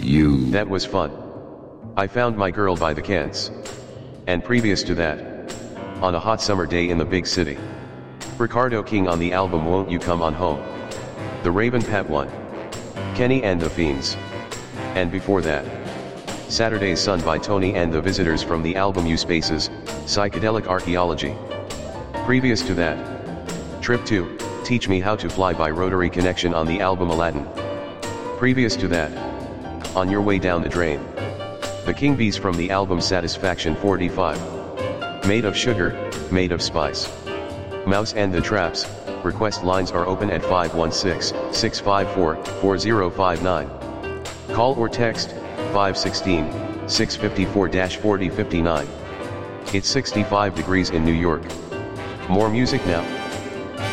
That was fun. I found my girl by the cans. And previous to that, on a hot summer day in the big city. Ricardo King on the album Won't You Come On Home. The Raven Pat 1. Kenny and the Fiends. And before that, Saturday's Sun by Tony and the Visitors from the album U Spaces, Psychedelic Archaeology. Previous to that, Trip 2, Teach Me How to Fly by Rotary Connection on the album Aladdin. Previous to that, On Your Way Down the Drain. The King Bees from the album Satisfaction 45. Made of Sugar, Made of Spice. Mouse and the Traps, request lines are open at 516-654-4059. Call or text, 516-654-4059. It's 65 degrees in New York. More music now.